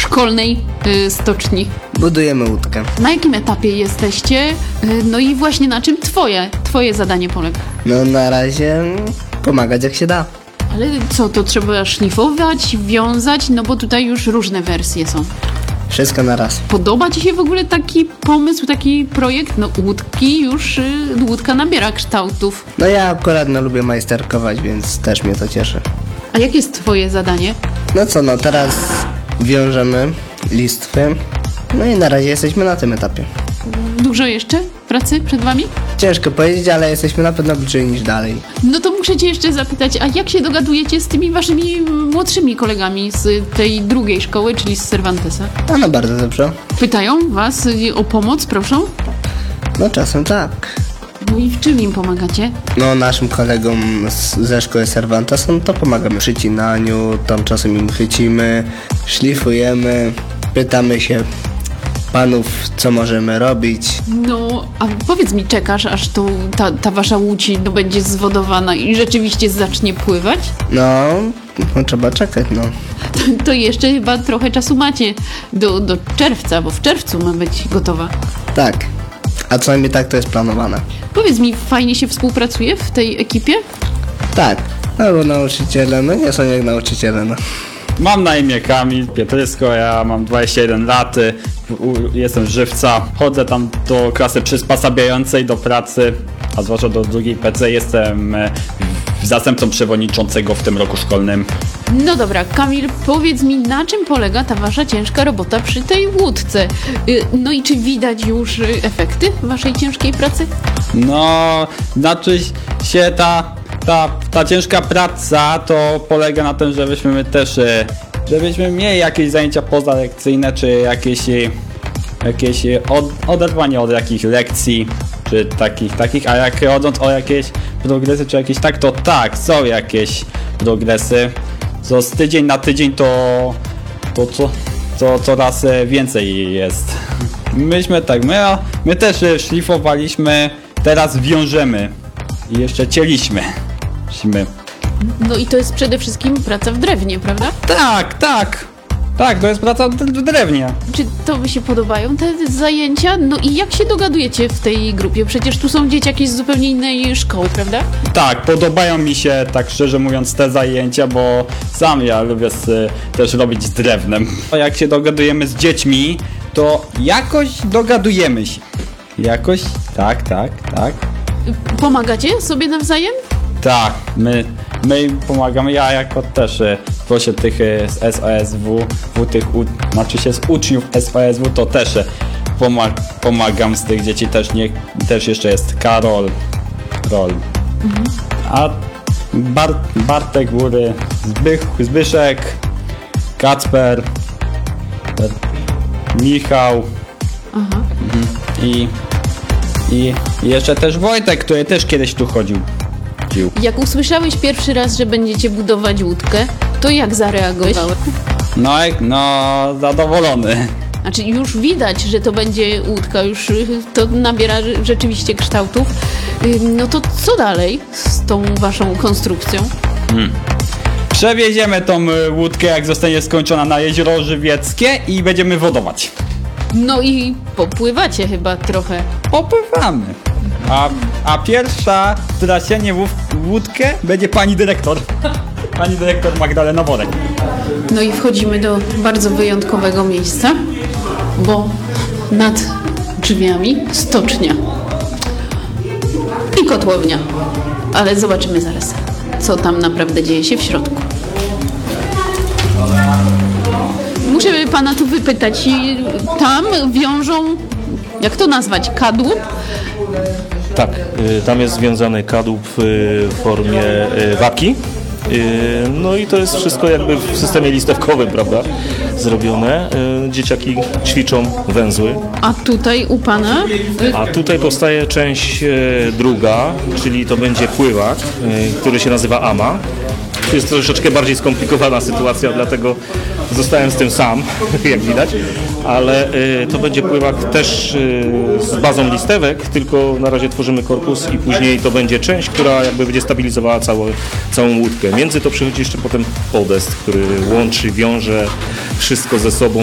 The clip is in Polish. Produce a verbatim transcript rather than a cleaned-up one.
szkolnej y, stoczni. Budujemy łódkę. Na jakim etapie jesteście? Y, no i właśnie na czym twoje, twoje zadanie polega? No na razie pomagać jak się da. Ale co, to trzeba szlifować, wiązać? No bo tutaj już różne wersje są. Wszystko na raz. Podoba ci się w ogóle taki pomysł, taki projekt? No łódki już, y, łódka nabiera kształtów. No ja akurat no, lubię majsterkować, więc też mnie to cieszy. A jakie jest twoje zadanie? No co, no teraz wiążemy listwy. No i na razie jesteśmy na tym etapie. Dużo jeszcze pracy przed wami? Ciężko powiedzieć, ale jesteśmy na pewno bliżej niż dalej. No to muszę cię jeszcze zapytać, a jak się dogadujecie z tymi waszymi młodszymi kolegami z tej drugiej szkoły, czyli z Cervantesa? A no bardzo dobrze. Pytają was y, o pomoc, proszą? No czasem tak. No i w czym im pomagacie? No naszym kolegom z, ze szkoły Cervantesa no to pomagamy w przycinaniu, tam czasem im chycimy, szlifujemy, pytamy się panów, co możemy robić. No, a powiedz mi, czekasz, aż to, ta, ta wasza łódź no, będzie zwodowana i rzeczywiście zacznie pływać? No, no trzeba czekać, no. To, to jeszcze chyba trochę czasu macie do, do czerwca, bo w czerwcu ma być gotowa. Tak, a co najmniej tak to jest planowane. Powiedz mi, fajnie się współpracuje w tej ekipie? Tak, no bo nauczyciele, no nie są jak nauczyciele, no. Mam na imię Kamil Pietrysko, ja mam dwadzieścia jeden lat, u- jestem z Żywca, chodzę tam do klasy przysposabiającej do pracy, a zwłaszcza do drugiej P C, jestem e, zastępcą przewodniczącego w tym roku szkolnym. No dobra, Kamil, powiedz mi, na czym polega ta wasza ciężka robota przy tej łódce? Y, No i czy widać już y, efekty waszej ciężkiej pracy? No, znaczy się ta, ta, ta ciężka praca to polega na tym, żebyśmy my też, e, żebyśmy mieli jakieś zajęcia pozalekcyjne, czy jakieś, e, jakieś e, od, oderwanie od jakichś lekcji, czy takich, takich, a jak chodząc o jakieś progresy, czy jakieś tak, to tak, są jakieś progresy. Co z tydzień na tydzień to, to, to, to coraz e, więcej jest. Myśmy tak, my, my też e, szlifowaliśmy, teraz wiążemy i jeszcze cieliśmy. Musimy. No i to jest przede wszystkim praca w drewnie, prawda? Tak, tak, tak, to jest praca w w drewnie. Czy to by się podobają te zajęcia? No i jak się dogadujecie w tej grupie? Przecież tu są dzieciaki z zupełnie innej szkoły, prawda? Tak, podobają mi się, tak szczerze mówiąc, te zajęcia, bo sam ja lubię z, też robić z drewnem. Jak się dogadujemy z dziećmi, to jakoś dogadujemy się. Jakoś, tak, tak, tak. Pomagacie sobie nawzajem? Tak, my, my im pomagamy, ja jako też e, proszę tych e, z S O S W, w tych, u, znaczy się z uczniów S O S W, to też e, pomag, pomagam z tych dzieci, też, nie, też jeszcze jest Karol, Rol, mhm. a Bar, Bartek Góry, Zbych, Zbyszek, Kacper, Michał. Aha. Mhm. I, i jeszcze też Wojtek, który też kiedyś tu chodził. Jak usłyszałeś pierwszy raz, że będziecie budować łódkę, to jak zareagowałeś? No, no zadowolony. Znaczy już widać, że to będzie łódka, już y, to nabiera rzeczywiście kształtów. Y, No to co dalej z tą waszą konstrukcją? Hmm. Przewieziemy tą y, łódkę, jak zostanie skończona, na jezioro Żywieckie i będziemy wodować. No i popływacie chyba trochę. Popływamy. A, a pierwsza, która sięgnie w łódkę, będzie pani dyrektor. Pani dyrektor Magdalena Worek. No i wchodzimy do bardzo wyjątkowego miejsca, bo nad drzwiami stocznia i kotłownia. Ale zobaczymy zaraz, co tam naprawdę dzieje się w środku. Muszę pana tu wypytać, tam wiążą, jak to nazwać, kadłub? Tak, y, tam jest związany kadłub y, w formie y, wapki. Y, No i to jest wszystko jakby w systemie listewkowym, prawda, zrobione. Y, Dzieciaki ćwiczą węzły. A tutaj u pana? A tutaj powstaje część y, druga, czyli to będzie pływak, y, który się nazywa ama. Tu jest troszeczkę bardziej skomplikowana sytuacja, dlatego zostałem z tym sam, jak widać, ale y, to będzie pływak też y, z bazą listewek, tylko na razie tworzymy korpus i później to będzie część, która jakby będzie stabilizowała całą, całą łódkę. Między to przychodzi jeszcze potem podest, który łączy, wiąże wszystko ze sobą.